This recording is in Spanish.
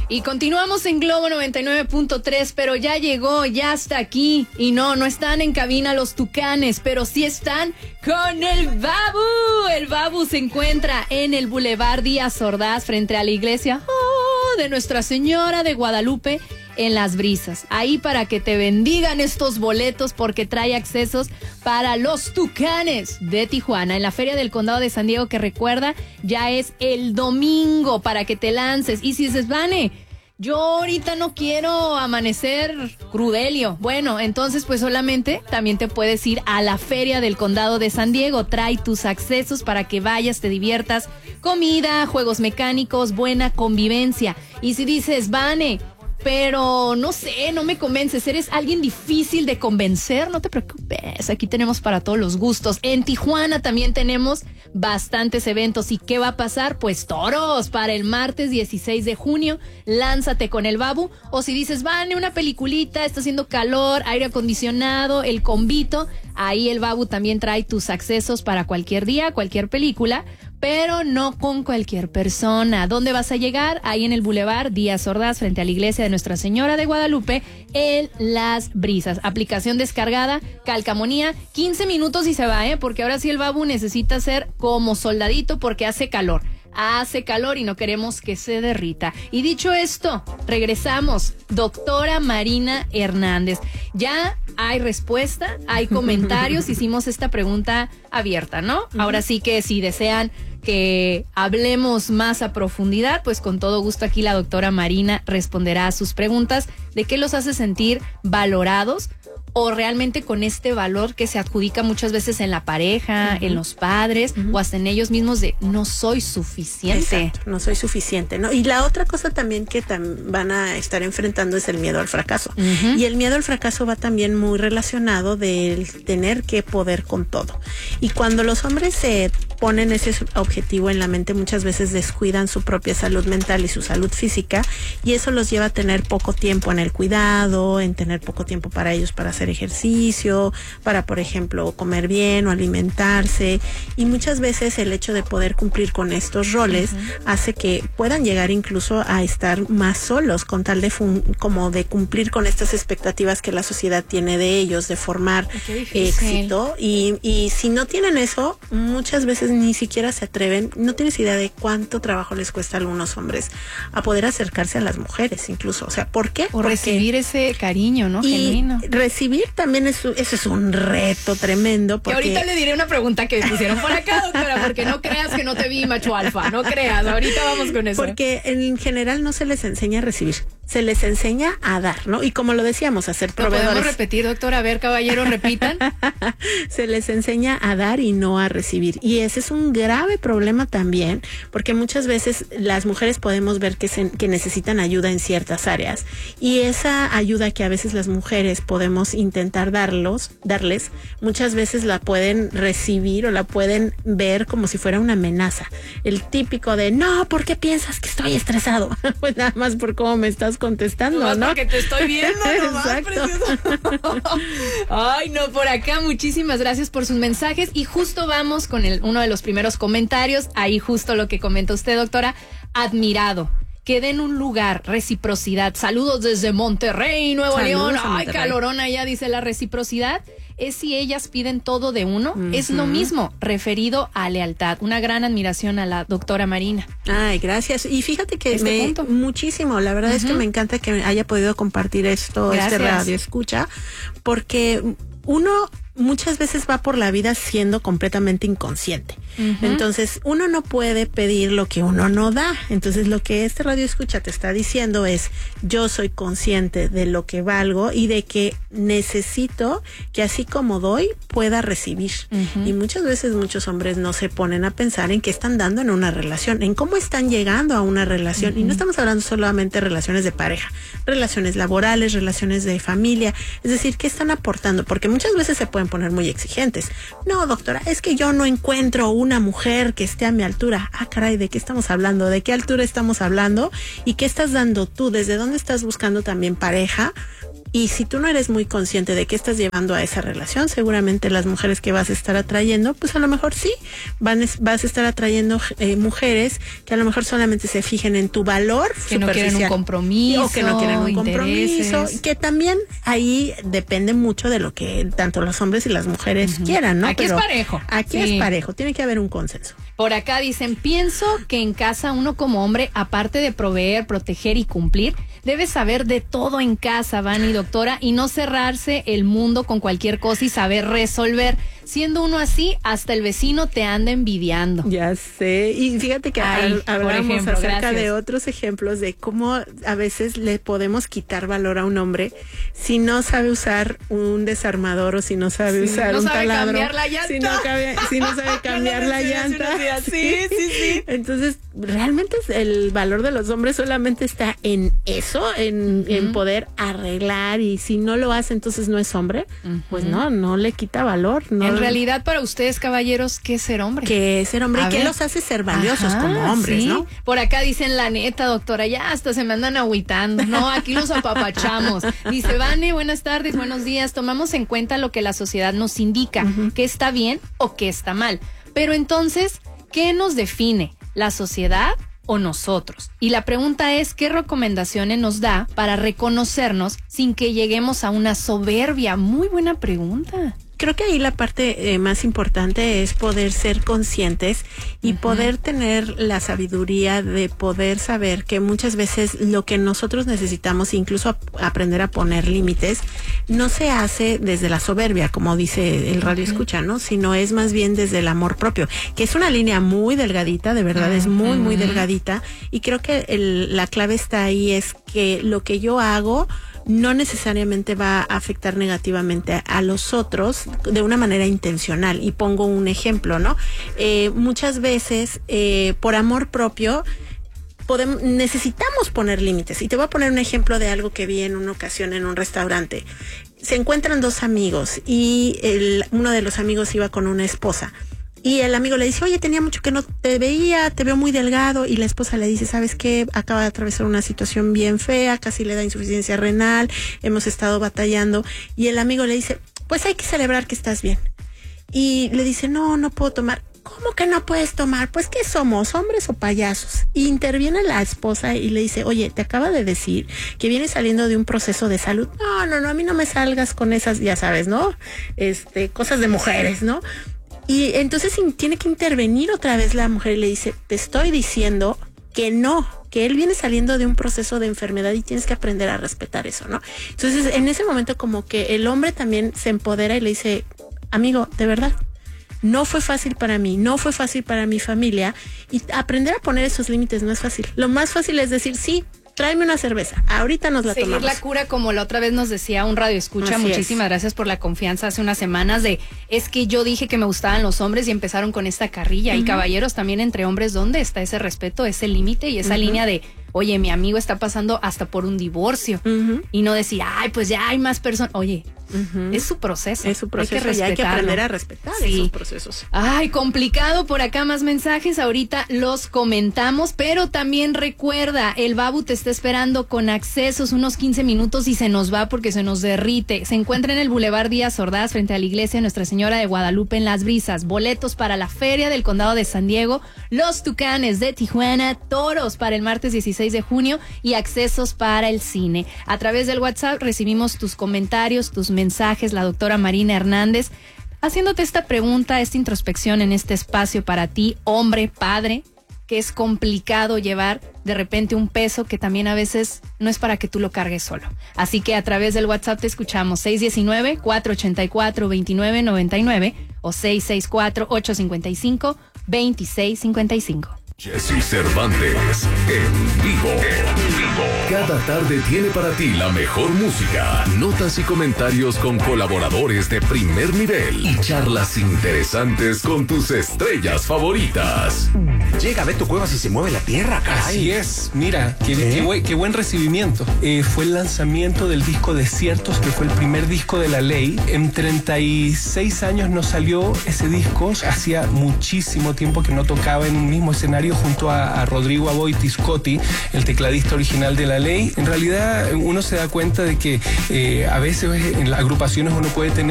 Y continuamos en Globo 99.3, pero ya llegó, ya está aquí. Y no están en cabina los tucanes, pero sí están con el Babu. El Babu se encuentra en el Boulevard Díaz Ordaz, frente a la iglesia de Nuestra Señora de Guadalupe, en Las Brisas. Ahí para que te bendigan estos boletos, porque trae accesos para los Tucanes de Tijuana en la Feria del Condado de San Diego, que recuerda, ya es el domingo para que te lances. Y si dices, Vane, yo ahorita no quiero amanecer crudelio. Bueno, entonces pues solamente también te puedes ir a la Feria del Condado de San Diego. Trae tus accesos para que vayas, te diviertas. Comida, juegos mecánicos, buena convivencia. Y si dices, Vane, pero no sé, no me convences, eres alguien difícil de convencer, no te preocupes, aquí tenemos para todos los gustos. En Tijuana también tenemos bastantes eventos. ¿Y qué va a pasar? Pues toros para el martes 16 de junio, lánzate con el Babu. O si dices, Vane, una peliculita, está haciendo calor, aire acondicionado, el convito, ahí el Babu también trae tus accesos para cualquier día, cualquier película, pero no con cualquier persona. ¿Dónde vas a llegar? Ahí en el Boulevard Díaz Ordaz, frente a la iglesia de Nuestra Señora de Guadalupe, en Las Brisas. Aplicación descargada, calcamonía, 15 minutos y se va, porque ahora sí el Babu necesita ser como soldadito, porque hace calor. Hace calor y no queremos que se derrita. Y dicho esto, regresamos. Doctora Marina Hernández. Ya hay respuesta, hay comentarios. Hicimos esta pregunta abierta, ¿no? Ahora sí que si desean que hablemos más a profundidad, pues con todo gusto aquí la doctora Marina responderá a sus preguntas de qué los hace sentir valorados, o realmente con este valor que se adjudica muchas veces en la pareja, en los padres, o hasta en ellos mismos, de no soy suficiente. Exacto, no soy suficiente, ¿no? Y la otra cosa también que van a estar enfrentando es el miedo al fracaso. Y el miedo al fracaso va también muy relacionado del tener que poder con todo. Y cuando los hombres se ponen ese objetivo en la mente, muchas veces descuidan su propia salud mental y su salud física, y eso los lleva a tener poco tiempo en el cuidado, en tener poco tiempo para ellos, para hacer ejercicio, para, por ejemplo, comer bien o alimentarse. Y muchas veces el hecho de poder cumplir con estos roles hace que puedan llegar incluso a estar más solos, con tal de como de cumplir con estas expectativas que la sociedad tiene de ellos, de formar éxito. Y si no tienen eso, muchas veces ni siquiera se atreven. No tienes idea de cuánto trabajo les cuesta a algunos hombres a poder acercarse a las mujeres, incluso. O sea, ¿por qué? O recibir ese cariño, ¿no? Genuino. Recibir también eso es un reto tremendo. Porque... Que ahorita le diré una pregunta que pusieron por acá, doctora, porque no creas que no te vi, macho alfa, no creas. Ahorita vamos con eso. Porque en general no se les enseña a recibir, se les enseña a dar, ¿no? Y como lo decíamos, a ser proveedores. ¿Lo podemos repetir, doctora? A ver, caballeros, repitan. Se les enseña a dar y no a recibir. Y ese es un grave problema también, porque muchas veces las mujeres podemos ver que necesitan ayuda en ciertas áreas. Y esa ayuda que a veces las mujeres podemos intentar darles, muchas veces la pueden recibir o la pueden ver como si fuera una amenaza. El típico de, no, ¿por qué piensas que estoy estresado? Pues nada más por cómo me estás contestando, ¿no? Porque te estoy viendo, Exacto. Ay, no, por acá, muchísimas gracias por sus mensajes. Y justo vamos con uno de los primeros comentarios. Ahí justo lo que comenta usted, doctora. Admirado. Que den un lugar, reciprocidad. Saludos desde Monterrey, Nuevo León. Ay, calorona ya, dice la reciprocidad. Es si ellas piden todo de uno, es lo mismo, referido a lealtad. Una gran admiración a la doctora Marina. Ay, gracias. Y fíjate que muchísimo, la verdad es que me encanta que haya podido compartir esto, gracias. Este radio escucha, porque uno muchas veces va por la vida siendo completamente inconsciente. Entonces, uno no puede pedir lo que uno no da. Entonces, lo que este radio escucha te está diciendo es, yo soy consciente de lo que valgo y de que necesito que así como doy, pueda recibir. Y muchas veces muchos hombres no se ponen a pensar en qué están dando en una relación, en cómo están llegando a una relación. Y no estamos hablando solamente de relaciones de pareja, relaciones laborales, relaciones de familia. Es decir, ¿qué están aportando? Porque muchas veces se pueden poner muy exigentes. No, doctora, es que yo no encuentro una mujer que esté a mi altura. Ah, caray, ¿de qué estamos hablando? ¿De qué altura estamos hablando? ¿Y qué estás dando tú? ¿Desde dónde estás buscando también pareja? Y si tú no eres muy consciente de qué estás llevando a esa relación, seguramente las mujeres que vas a estar atrayendo, pues a lo mejor sí, vas a estar atrayendo mujeres que a lo mejor solamente se fijen en tu valor que no quieren un compromiso, o que no quieren un compromiso, que también ahí depende mucho de lo que tanto los hombres y las mujeres quieran, ¿no? Aquí es parejo. Aquí es parejo, tiene que haber un consenso. Por acá dicen, pienso que en casa uno como hombre, aparte de proveer, proteger y cumplir, debe saber de todo en casa, Vani, doctora, y no cerrarse el mundo con cualquier cosa y saber resolver. Siendo uno así, hasta el vecino te anda envidiando. Ya sé. Y fíjate que hablamos acerca de otros ejemplos de cómo a veces le podemos quitar valor a un hombre si no sabe usar un desarmador o si no sabe usar un taladro. Cambiar la llanta. Si no sabe cambiar la llanta. Sí. Entonces, realmente el valor de los hombres solamente está en eso, en poder arreglar, y si no lo hace, entonces no es hombre. Pues no le quita valor. No. En realidad, para ustedes, caballeros, ¿qué es ser hombre? ¿Qué es ser hombre? ¿Qué los hace ser valiosos como hombres, no? Por acá dicen, la neta, doctora, ya hasta se me andan agüitando. No, aquí los apapachamos. Dice, Vane, buenas tardes, buenos días. Tomamos en cuenta lo que la sociedad nos indica, qué está bien o qué está mal. Pero entonces, ¿qué nos define? ¿La sociedad o nosotros? Y la pregunta es, ¿qué recomendaciones nos da para reconocernos sin que lleguemos a una soberbia? Muy buena pregunta. Creo que ahí la parte más importante es poder ser conscientes y poder tener la sabiduría de poder saber que muchas veces lo que nosotros necesitamos, incluso aprender a poner límites, no se hace desde la soberbia, como dice el radio escucha, ¿no? Sino es más bien desde el amor propio, que es una línea muy delgadita, de verdad es muy, muy delgadita, y creo que la clave está ahí, es que lo que yo hago no necesariamente va a afectar negativamente a los otros de una manera intencional. Y pongo un ejemplo, ¿no? Muchas veces, por amor propio, necesitamos poner límites. Y te voy a poner un ejemplo de algo que vi en una ocasión en un restaurante. Se encuentran dos amigos y uno de los amigos iba con una esposa. Y el amigo le dice, oye, tenía mucho que no te veía, te veo muy delgado. Y la esposa le dice, ¿sabes qué? Acaba de atravesar una situación bien fea, casi le da insuficiencia renal, hemos estado batallando. Y el amigo le dice, pues hay que celebrar que estás bien. Y le dice, no puedo tomar. ¿Cómo que no puedes tomar? Pues, ¿qué somos? ¿Hombres o payasos? Y interviene la esposa y le dice, oye, te acaba de decir que vienes saliendo de un proceso de salud. No, a mí no me salgas con esas, ya sabes, ¿no? Cosas de mujeres, ¿no? Y entonces tiene que intervenir otra vez la mujer y le dice, te estoy diciendo que no, que él viene saliendo de un proceso de enfermedad y tienes que aprender a respetar eso, ¿no? Entonces, en ese momento como que el hombre también se empodera y le dice, amigo, de verdad, no fue fácil para mí, no fue fácil para mi familia, y aprender a poner esos límites no es fácil. Lo más fácil es decir, sí, tráeme una cerveza, ahorita nos la tomamos. Seguir la cura, como la otra vez nos decía un radio escucha, muchísimas gracias por la confianza hace unas semanas, es que yo dije que me gustaban los hombres y empezaron con esta carrilla. Y caballeros, también entre hombres, ¿dónde está ese respeto, ese límite y esa línea de, oye, mi amigo está pasando hasta por un divorcio? Y no decir, ay, pues ya hay más personas. Oye, es su proceso. Es su proceso y hay que aprender a respetar esos procesos. Ay, complicado. Por acá más mensajes, ahorita los comentamos, pero también recuerda, el Babu te está esperando con accesos unos 15 minutos y se nos va porque se nos derrite. Se encuentra en el Boulevard Díaz Ordaz, frente a la iglesia de Nuestra Señora de Guadalupe en Las Brisas. Boletos para la Feria del Condado de San Diego, los Tucanes de Tijuana, toros para el martes 16 de junio y accesos para el cine. A través del WhatsApp recibimos tus comentarios, tus mensajes, la doctora Marina Hernández, haciéndote esta pregunta, esta introspección en este espacio para ti, hombre, padre, que es complicado llevar de repente un peso que también a veces no es para que tú lo cargues solo. Así que a través del WhatsApp te escuchamos 619-484-2999 o 664-855-2655. Jessy Cervantes, en vivo. Cada tarde tiene para ti la mejor música, notas y comentarios con colaboradores de primer nivel y charlas interesantes con tus estrellas favoritas. Llega Beto Cuevas y se mueve la tierra, caray. Así es, mira, qué buen recibimiento. Fue el lanzamiento del disco Desiertos, que fue el primer disco de La Ley. En 36 años no salió ese disco, hacía muchísimo tiempo que no tocaba en un mismo escenario escenario junto a Rodrigo Aboiti Scotti, el tecladista original de La Ley. En realidad uno se da cuenta de que a veces en las agrupaciones uno puede tener